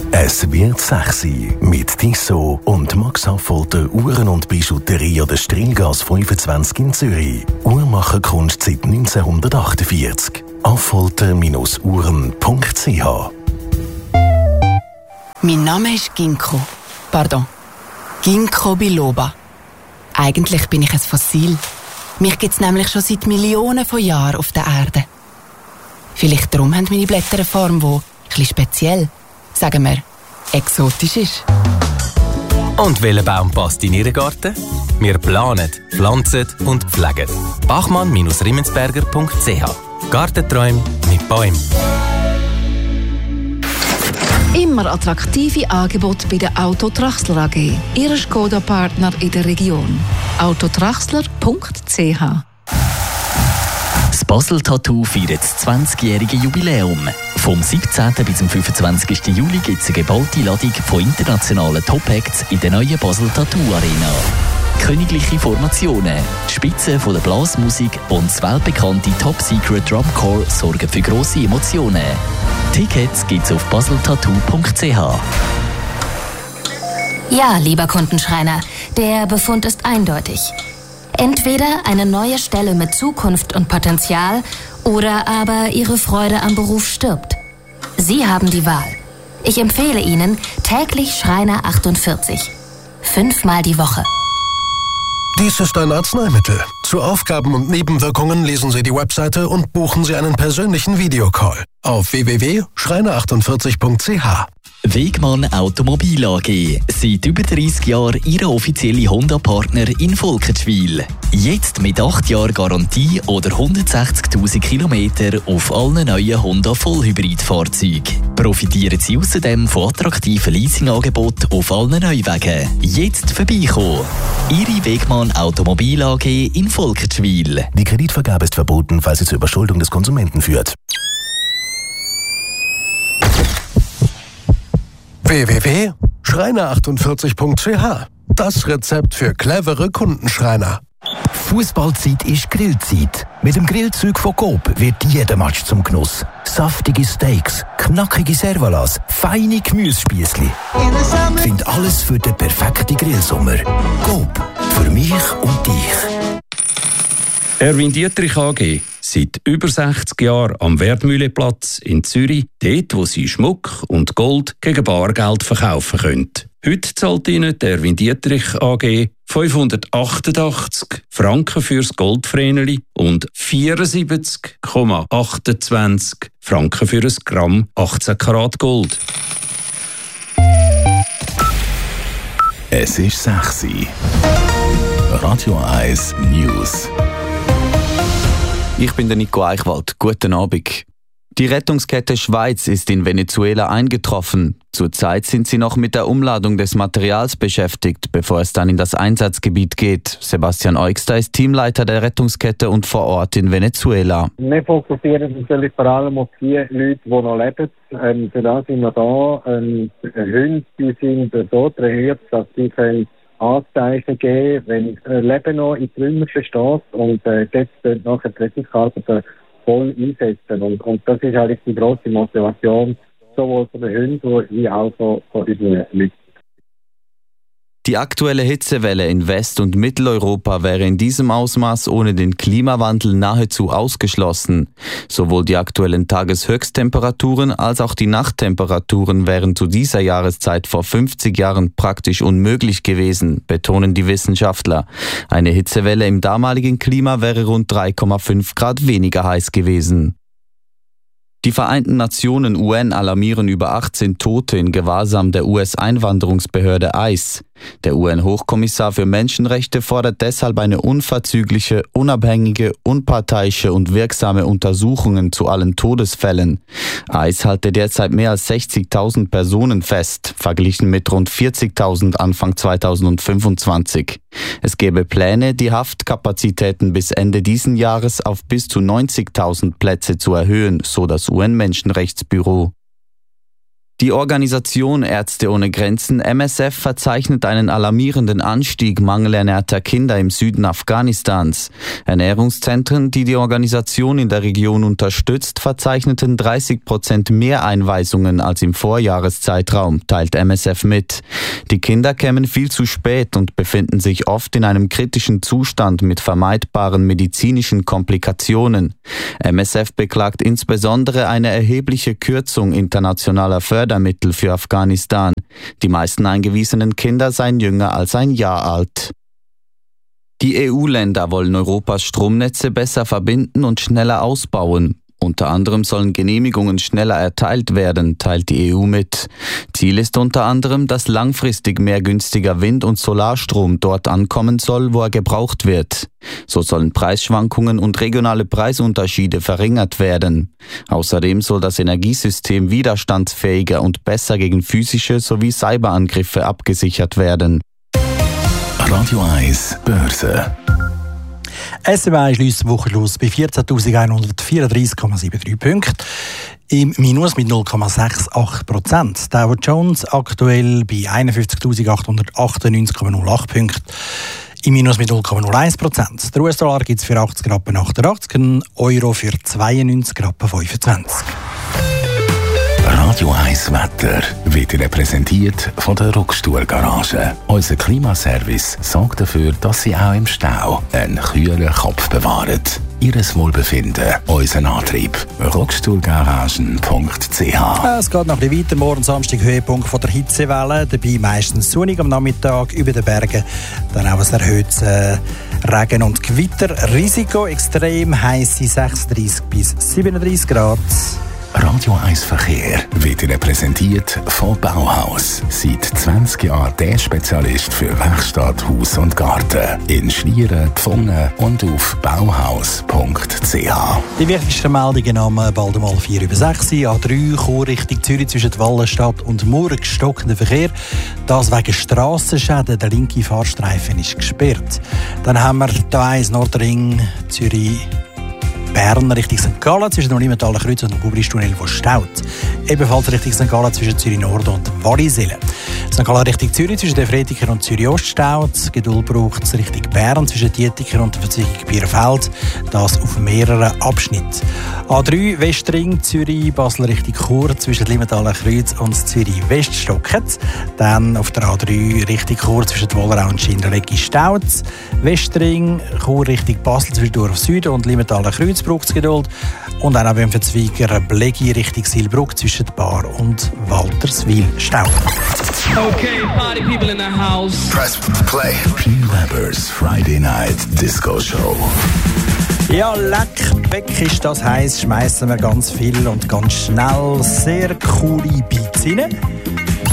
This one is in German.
Es wird sexy mit Tissot und Max Affolter Uhren und Bijouterie an der Strilgasse 25 in Zürich. Uhrmacherkunst seit 1948. Affolter-uhren.ch. Mein Name ist Ginkgo. Ginkgo biloba. Eigentlich bin ich ein Fossil. Mich gibt es nämlich schon seit Millionen von Jahren auf der Erde. Vielleicht darum haben meine Blätter eine Form, die ein bisschen speziell, sagen wir, exotisch ist. Und welcher Baum passt in Ihren Garten? Wir planen, pflanzen und pflegen. Bachmann-Riemensberger.ch. Gartenträume mit Bäumen. Immer attraktive Angebote bei der Auto Traxler AG. Ihr Skoda-Partner in der Region. autotraxler.ch. Das Basel Tattoo feiert das 20-jährige Jubiläum. Vom 17. bis zum 25. Juli gibt es eine geballte Ladung von internationalen Top-Acts in der neuen Basel Tattoo Arena. Königliche Formationen, die Spitze von der Blasmusik und das weltbekannte Top Secret Drum Corps sorgen für grosse Emotionen. Tickets gibt's auf baseltattoo.ch. Ja, lieber Kundenschreiner, der Befund ist eindeutig. Entweder eine neue Stelle mit Zukunft und Potenzial oder aber Ihre Freude am Beruf stirbt. Sie haben die Wahl. Ich empfehle Ihnen täglich Schreiner 48. 5-mal die Woche. Dies ist ein Arzneimittel. Zu Aufgaben und Nebenwirkungen lesen Sie die Webseite und buchen Sie einen persönlichen Videocall auf www.schreiner48.ch. Wegmann Automobil AG. Seit über 30 Jahren Ihr offizieller Honda-Partner in Volkenschwil. Jetzt mit 8 Jahren Garantie oder 160'000 Kilometer auf allen neuen Honda Vollhybrid-Fahrzeugen. Profitieren Sie außerdem von attraktiven Leasingangeboten auf allen Neuwagen. Jetzt vorbeikommen. Ihre Wegmann Automobil AG in Volkenschwil. Die Kreditvergabe ist verboten, falls sie zur Überschuldung des Konsumenten führt. www.schreiner48.ch. Das Rezept für clevere Kundenschreiner. Fußballzeit ist Grillzeit. Mit dem Grillzeug von Coop wird jeder Match zum Genuss. Saftige Steaks, knackige Servalas, feine Gemüsespießli. Find alles für den perfekten Grillsommer. Coop, für mich und dich. Erwin Dietrich AG. Seit über 60 Jahren am Wertmühleplatz in Zürich, dort, wo Sie Schmuck und Gold gegen Bargeld verkaufen können. Heute zahlt Ihnen der Erwin Dietrich AG 588 Franken fürs Goldvreneli und 74,28 Franken für ein Gramm 18 Karat Gold. Es ist sexy. Radio 1 News. Ich bin der Nico Eichwald. Guten Abend. Die Rettungskette Schweiz ist in Venezuela eingetroffen. Zurzeit sind sie noch mit der Umladung des Materials beschäftigt, bevor es dann in das Einsatzgebiet geht. Sebastian Eugster ist Teamleiter der Rettungskette und vor Ort in Venezuela. Wir fokussieren natürlich vor allem auf die Leute, die noch leben. Für das sind wir da. Hunde die sind so trainiert, dass sie Anzeichen geben, wenn Leben noch in Trümmern steht und dort nachher die Rettungskarten voll einsetzen. Und das ist eigentlich die grosse Motivation, sowohl von den Hunden wie auch von unseren Leuten. Die aktuelle Hitzewelle in West- und Mitteleuropa wäre in diesem Ausmaß ohne den Klimawandel nahezu ausgeschlossen. Sowohl die aktuellen Tageshöchsttemperaturen als auch die Nachttemperaturen wären zu dieser Jahreszeit vor 50 Jahren praktisch unmöglich gewesen, betonen die Wissenschaftler. Eine Hitzewelle im damaligen Klima wäre rund 3,5 Grad weniger heiß gewesen. Die Vereinten Nationen UN alarmieren über 18 Tote in Gewahrsam der US-Einwanderungsbehörde ICE. Der UN-Hochkommissar für Menschenrechte fordert deshalb eine unverzügliche, unabhängige, unparteiische und wirksame Untersuchungen zu allen Todesfällen. ICE halte derzeit mehr als 60.000 Personen fest, verglichen mit rund 40.000 Anfang 2025. Es gäbe Pläne, die Haftkapazitäten bis Ende diesen Jahres auf bis zu 90.000 Plätze zu erhöhen, so das UN-Menschenrechtsbüro. Die Organisation Ärzte ohne Grenzen MSF verzeichnet einen alarmierenden Anstieg mangelernährter Kinder im Süden Afghanistans. Ernährungszentren, die die Organisation in der Region unterstützt, verzeichneten 30% mehr Einweisungen als im Vorjahreszeitraum, teilt MSF mit. Die Kinder kämen viel zu spät und befinden sich oft in einem kritischen Zustand mit vermeidbaren medizinischen Komplikationen. MSF beklagt insbesondere eine erhebliche Kürzung internationaler Fördermittel für Afghanistan. Die meisten eingewiesenen Kinder seien jünger als ein Jahr alt. Die EU-Länder wollen Europas Stromnetze besser verbinden und schneller ausbauen. Unter anderem sollen Genehmigungen schneller erteilt werden, teilt die EU mit. Ziel ist unter anderem, dass langfristig mehr günstiger Wind- und Solarstrom dort ankommen soll, wo er gebraucht wird. So sollen Preisschwankungen und regionale Preisunterschiede verringert werden. Außerdem soll das Energiesystem widerstandsfähiger und besser gegen physische sowie Cyberangriffe abgesichert werden. Radio 1 Börse. SMI schließt Wochenschluss bei 14.134,73 Punkten. Im Minus mit 0,68%. Dow Jones aktuell bei 51.898,08 Punkten. Im Minus mit 0,01%. Der US-Dollar gibt es für 80,88 Rappen, ein Euro für 92,25 Rappen. Radio 1 Wetter wird Ihnen präsentiert von der Rockstuhl Garage. Unser Klimaservice sorgt dafür, dass Sie auch im Stau einen kühlen Kopf bewahren. Ihres Wohlbefinden, unseren Antrieb. Rockstuhlgaragen.ch. Es geht noch ein bisschen weiter. Morgen Samstag Höhepunkt von der Hitzewelle. Dabei meistens sonnig am Nachmittag über den Bergen. Dann auch ein erhöhtes Regen- und Gewitterrisiko. Extrem heisse 36 bis 37 Grad. Radio 1 Verkehr wird Ihnen präsentiert von Bauhaus. Seit 20 Jahren der Spezialist für Werkstatt, Haus und Garten. In Schlieren, Pfungen und auf bauhaus.ch. Die wichtigsten Meldungen am bald einmal 4 über 6. A3 Chur Richtung Zürich zwischen Wallenstadt und Murg stockender Verkehr. Das wegen Strassenschäden. Der linke Fahrstreifen ist gesperrt. Dann haben wir da 1 Nordring Zürich Bern Richtung St. Gallen zwischen dem Limentaler Kreuz und dem Gubristunnel, wo staut. Ebenfalls Richtung St. Gallen zwischen Zürich Nord und Wallisellen. St. Gallen Richtung Zürich zwischen der Fretiker und Zürich Ost staut. Geduld braucht es Richtung Bern zwischen Dietiker und der Verzwegung Bierfeld. Das auf mehreren Abschnitten. A3 Westring Zürich Basel Richtung Chur zwischen Limentaler Kreuz und Zürich West stocket. Dann auf der A3 Richtung Chur zwischen Wollerau und Schindleregg staut. Westring Chur Richtung Basel zwischen Dorf Süden und Limentaler Kreuz braucht es Geduld. Und auch beim Verzweiger Blegi Richtung Silbruck zwischen Bar und Walterswil Stau. Okay, party people in the house. Press play. P. Weber's Friday Night Disco Show. Ja, leck weg ist das heiß, schmeißen wir ganz viel und ganz schnell sehr coole Beats rein.